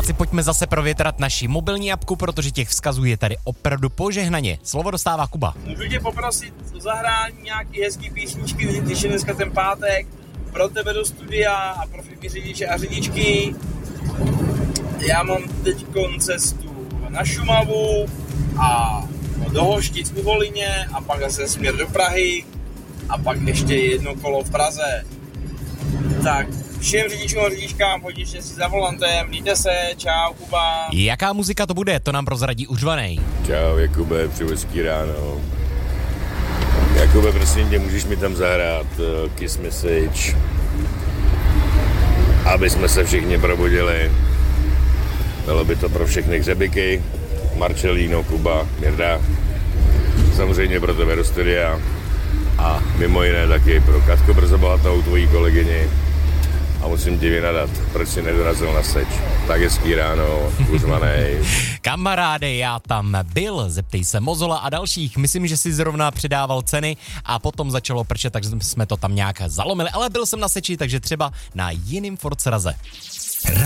Diváci, pojďme zase provětrat naši mobilní apku, protože těch vzkazů je tady opravdu požehnaně. Slovo dostává Kuba. Můžu tě poprosit o zahrání nějaký hezký písničky, když je dneska ten pátek, pro tebe do studia a pro všechny řidiče a řidičky. Já mám teď cestu na Šumavu a do Hoštic u Volině a pak zase směr do Prahy a pak ještě jedno kolo v Praze. Tak všem řidičům a řidičkám hodně štěstí za volantem, mějte se, čau Kuba. Jaká muzika to bude, to nám prozradí Uřvanej. Čau Jakube, přeju hezký ráno. Jakube, prosím tě, můžeš mi tam zahrát Kiss Message, aby jsme se všichni probudili. Bylo by to pro všechny hřebiky, Marcelino, Kuba, Mirda, samozřejmě pro tebe do studia a mimo jiné taky pro Katku Brzobohatou, tvojí kolegyni. A musím ti vynadat, proč jsi nedorazil na seč. Tak hezký ráno, Uřvanej. Kamaráde, já tam byl, zeptej se Mozola a dalších. Myslím, že si zrovna přidával ceny a potom začalo pršet, takže jsme to tam nějak zalomili. Ale byl jsem na seči, takže třeba na jiným Fordsraze.